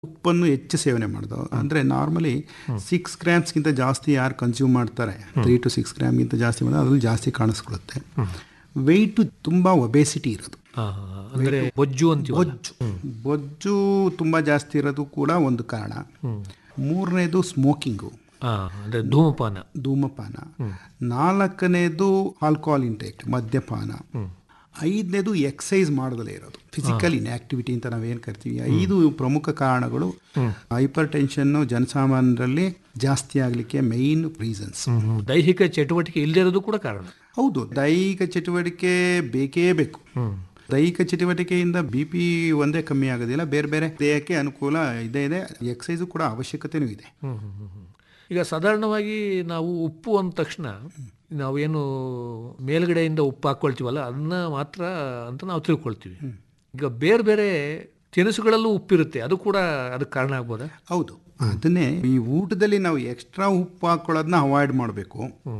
ಉಪ್ಪನ್ನು ಹೆಚ್ಚು ಸೇವನೆ ಮಾಡೋದು. ಅಂದರೆ ನಾರ್ಮಲಿ 6 ಗ್ರಾಮ್ಸ್ಗಿಂತ ಜಾಸ್ತಿ ಯಾರು ಕನ್ಸ್ಯೂಮ್ ಮಾಡ್ತಾರೆ, 3 to 6 ಗ್ರಾಮ್ಗಿಂತ ಜಾಸ್ತಿ ಮಾಡೋದು ಅದ್ರಲ್ಲಿ ಜಾಸ್ತಿ ಕಾಣಿಸ್ಕೊಳ್ಳುತ್ತೆ. ವೆಯ್ಟು ತುಂಬ ಒಬೇಸಿಟಿ ಇರೋದು, ಅಂದರೆ ಬೊಜ್ಜು ಅಂತೀವಿ. ಬೊಜ್ಜು ತುಂಬ ಜಾಸ್ತಿ ಇರೋದು ಕೂಡ ಒಂದು ಕಾರಣ. ಮೂರನೇದು ಸ್ಮೋಕಿಂಗು, ಅಂದರೆ ಧೂಮಪಾನ. ನಾಲ್ಕನೇದು ಆಲ್ಕೋಹಾಲ್ ಇಂಟೇಕ್, ಮದ್ಯಪಾನ. ಐದನೇದು ಎಕ್ಸಸೈಸ್ ಮಾಡೋದಲ್ಲೇ ಇರೋದು, ಫಿಸಿಕಲ್ ಇನ್ಆಕ್ಟಿವಿಟಿ ಅಂತ ನಾವೇನು ಕರಿತೀವಿ. 5 ಪ್ರಮುಖ ಕಾರಣಗಳು ಹೈಪರ್ ಟೆನ್ಷನ್ನು ಜನಸಾಮಾನ್ಯರಲ್ಲಿ ಜಾಸ್ತಿ ಆಗಲಿಕ್ಕೆ ಮೈನ್ ರೀಸನ್ಸ್. ದೈಹಿಕ ಚಟುವಟಿಕೆ ಇಲ್ಲದೇ ಇರೋದು ಕೂಡ ಕಾರಣ. ಹೌದು, ದೈಹಿಕ ಚಟುವಟಿಕೆ ಬೇಕೇ ಬೇಕು. ದೈಹಿಕ ಚಟುವಟಿಕೆಯಿಂದ BP ಒಂದೇ ಕಮ್ಮಿ ಆಗೋದಿಲ್ಲ, ಬೇರೆ ಬೇರೆ ದೇಹಕ್ಕೆ ಅನುಕೂಲ ಇದೆ. ಎಕ್ಸಸೈಸು ಕೂಡ ಅವಶ್ಯಕತೆಯೂ ಇದೆ. ಈಗ ಸಾಧಾರಣವಾಗಿ ನಾವು ಉಪ್ಪು ಅಂದ ತಕ್ಷಣ ನಾವೇನು ಮೇಲ್ಗಡೆಯಿಂದ ಉಪ್ಪು ಹಾಕ್ಕೊಳ್ತೀವಲ್ಲ ಅದನ್ನ ಮಾತ್ರ ಅಂತ ನಾವು ತಿಳ್ಕೊಳ್ತೀವಿ. ಈಗ ಬೇರೆ ಬೇರೆ ತಿನಿಸುಗಳಲ್ಲೂ ಉಪ್ಪಿರುತ್ತೆ, ಅದು ಕೂಡ ಅದಕ್ಕೆ ಕಾರಣ ಆಗ್ಬೋದಾ? ಹೌದು, ಅದನ್ನೇ ಈ ಊಟದಲ್ಲಿ ನಾವು ಎಕ್ಸ್ಟ್ರಾ ಉಪ್ಪು ಹಾಕೊಳ್ಳೋದನ್ನ ಅವಾಯ್ಡ್ ಮಾಡಬೇಕು.